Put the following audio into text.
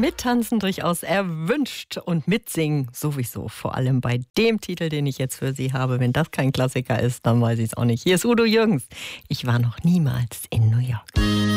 Mittanzen durchaus erwünscht und mitsingen sowieso. Vor allem bei dem Titel, den ich jetzt für Sie habe. Wenn das kein Klassiker ist, dann weiß ich es auch nicht. Hier ist Udo Jürgens. Ich war noch niemals in New York.